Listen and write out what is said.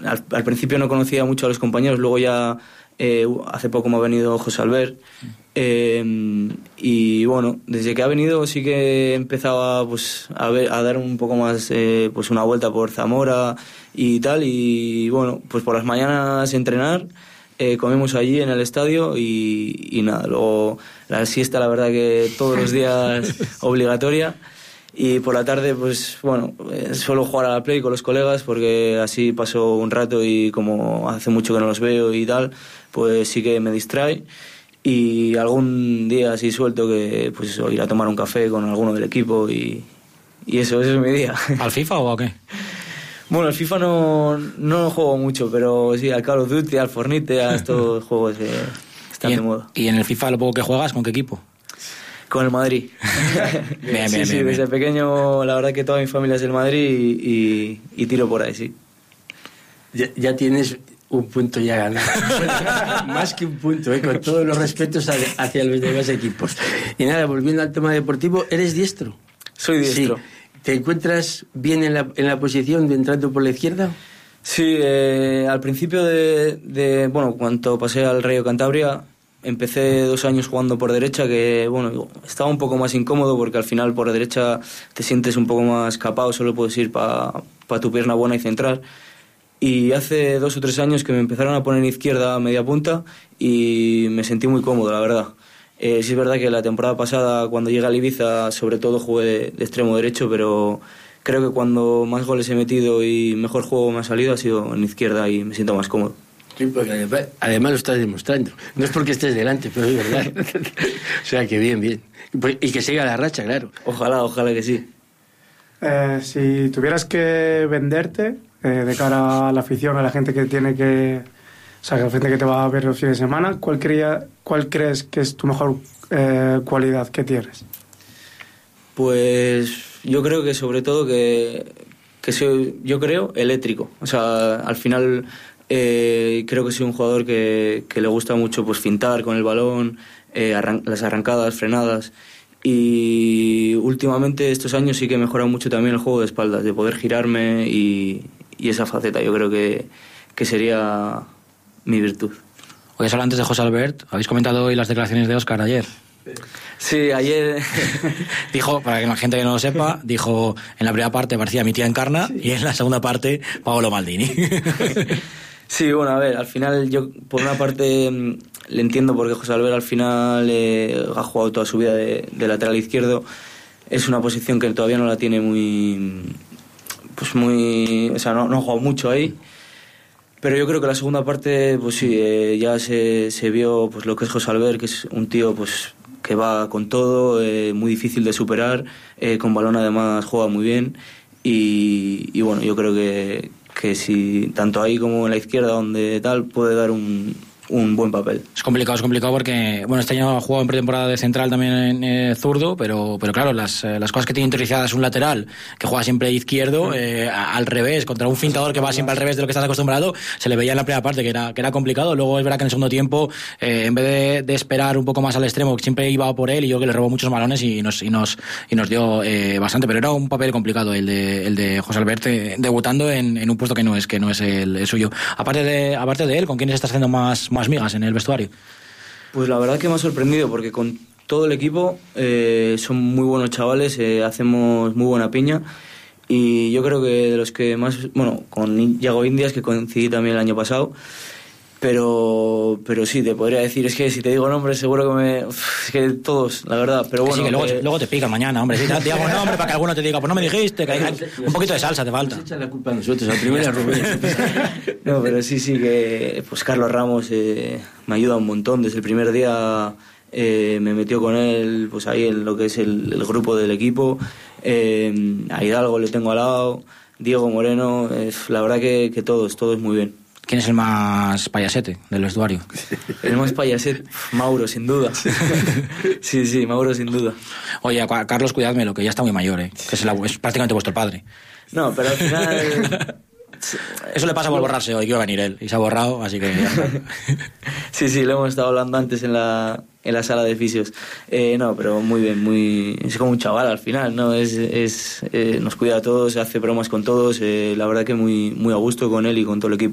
al principio no conocía mucho a los compañeros, luego ya hace poco me ha venido José Albert, y bueno, desde que ha venido sí que empezaba pues a dar un poco más pues una vuelta por Zamora y tal, y bueno, pues por las mañanas entrenar, comemos allí en el estadio y nada, luego la siesta la verdad que todos los días obligatoria. Y por la tarde, pues bueno, suelo jugar a la Play con los colegas porque así paso un rato y como hace mucho que no los veo y tal, pues sí que me distrae. Y algún día así suelto que pues eso, ir a tomar un café con alguno del equipo y eso es mi día. ¿Al FIFA o a qué? Bueno, al FIFA no juego mucho, pero sí, al Call of Duty, al Fortnite, a estos juegos están de moda. ¿Y en el FIFA lo poco que juegas, con qué equipo? Con el Madrid. Bien, sí, desde pequeño la verdad que toda mi familia es del Madrid y tiro por ahí, sí. Ya tienes un punto ya ganado. Más que un punto, con todos los respetos hacia los demás equipos. Y nada, volviendo al tema deportivo, ¿eres diestro? Soy diestro. Sí. ¿Te encuentras bien en la posición de entrando por la izquierda? Sí, al principio bueno, cuando pasé al Rayo Cantabria, empecé 2 años jugando por derecha, que bueno, estaba un poco más incómodo porque al final por derecha te sientes un poco más capado, solo puedes ir para tu pierna buena y centrar. Y hace 2 o 3 años que me empezaron a poner en izquierda a media punta y me sentí muy cómodo, la verdad. Sí es verdad que la temporada pasada, cuando llegué al Ibiza, sobre todo jugué de extremo derecho, pero creo que cuando más goles he metido y mejor juego me ha salido ha sido en izquierda y me siento más cómodo. Sí, porque además lo estás demostrando. No es porque estés delante, pero es verdad. O sea, que bien. Y que siga la racha, claro. Ojalá que sí. Si tuvieras que venderte de cara a la afición, a la gente que tiene que... O sea, a la gente que te va a ver los fines de semana, ¿cuál crees que es tu mejor cualidad que tienes? Pues yo creo que sobre todo que soy, yo creo, eléctrico. O sea, al final... creo que soy un jugador que le gusta mucho pues fintar con el balón, las arrancadas, frenadas, y últimamente estos años sí que he mejorado mucho también el juego de espaldas, de poder girarme y esa faceta yo creo que sería mi virtud. Hoy has hablado antes de José Albert, habéis comentado hoy las declaraciones de Óscar ayer. Sí, ayer dijo, para que la gente que no lo sepa, dijo en la primera parte parecía mi tía Encarna, sí, y en la segunda parte Paolo Maldini. Sí, bueno, a ver, al final yo por una parte le entiendo porque José Albert al final ha jugado toda su vida de lateral izquierdo. Es una posición que todavía no la tiene o sea, no ha jugado mucho ahí. Pero yo creo que la segunda parte, pues sí, ya se vio pues lo que es José Albert, que es un tío pues que va con todo, muy difícil de superar, con balón además juega muy bien y bueno, yo creo que si tanto ahí como en la izquierda donde tal puede dar un buen papel. Es complicado porque bueno, este año ha jugado en pretemporada de central también en zurdo, pero claro, las cosas que tiene interiorizadas un lateral que juega siempre izquierdo, al revés, contra un fintador que va siempre al revés de lo que estás acostumbrado, se le veía en la primera parte que era complicado. Luego es verdad que en el segundo tiempo, en vez de esperar un poco más al extremo, siempre iba por él y yo que le robó muchos balones y nos dio bastante, pero era un papel complicado el de José Albert, debutando en un puesto que no es el suyo. Aparte de él, ¿con quiénes estás haciendo más migas en el vestuario? Pues la verdad que me ha sorprendido porque con todo el equipo son muy buenos chavales, hacemos muy buena piña y yo creo que de los que más, bueno, con Yago Indias, que coincidí también el año pasado, pero sí, te podría decir, es que si te digo nombres seguro que es que todos, la verdad, pero bueno. Sí, que luego te pican mañana, hombre, sí, te digo un nombre para que alguno te diga, pues no me dijiste, que hay un poquito de salsa te falta. Nos echan la culpa a nosotros, al primero a Rubén. No, pero sí, que pues Carlos Ramos me ayuda un montón, desde el primer día me metió con él, pues ahí en lo que es el grupo del equipo, a Hidalgo le tengo al lado, Diego Moreno, la verdad que todos muy bien. ¿Quién es el más payasete del vestuario? El más payasete, Mauro, sin duda. Sí, Mauro, sin duda. Oye, Carlos, cuidádmelo, que ya está muy mayor, que es prácticamente vuestro padre. No, pero al final... Eso le pasa por borrarse hoy, que iba a venir él, y se ha borrado, así que... Sí, lo hemos estado hablando antes en la sala de fisios. No, pero muy bien, es como un chaval al final, ¿no? Nos cuida a todos, hace bromas con todos, la verdad que muy a gusto con él y con todo el equipo.